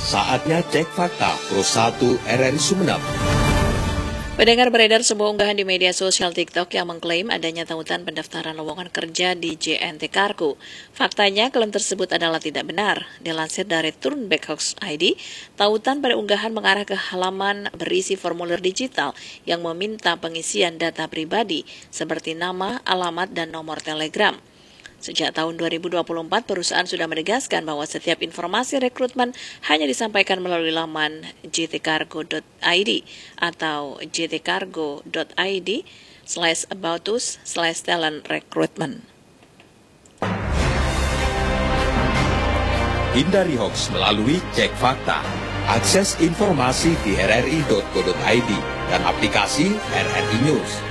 Saatnya cek fakta Pro 1 RRI Sumeneb. Pendengar, beredar sebuah unggahan di media sosial TikTok yang mengklaim adanya tautan pendaftaran lowongan kerja di JNT Cargo. Faktanya, klaim tersebut adalah tidak benar. Dilansir dari Turnback Hoax ID, tautan pada unggahan mengarah ke halaman berisi formulir digital yang meminta pengisian data pribadi seperti nama, alamat, dan nomor telegram. Sejak tahun 2024, perusahaan sudah menegaskan bahwa setiap informasi rekrutmen hanya disampaikan melalui laman jtcargo.id atau jtcargo.id/aboutus/talent recruitment. Hindari hoax melalui cek fakta. Akses informasi di rri.co.id dan aplikasi RRI News.